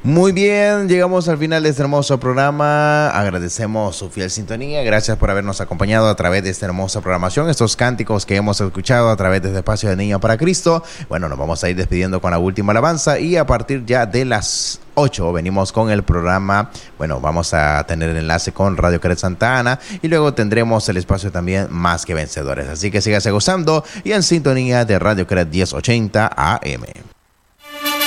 Muy bien, llegamos al final de este hermoso programa. Agradecemos su fiel sintonía. Gracias por habernos acompañado a través de esta hermosa programación, estos cánticos que hemos escuchado a través de este espacio de Niño para Cristo. Bueno, nos vamos a ir despidiendo con la última alabanza y a partir ya de las 8 venimos con el programa. Bueno, vamos a tener el enlace con Radio Cret Santa Ana y luego tendremos el espacio también Más que Vencedores. Así que sígase gozando y en sintonía de Radio Cret 1080 AM.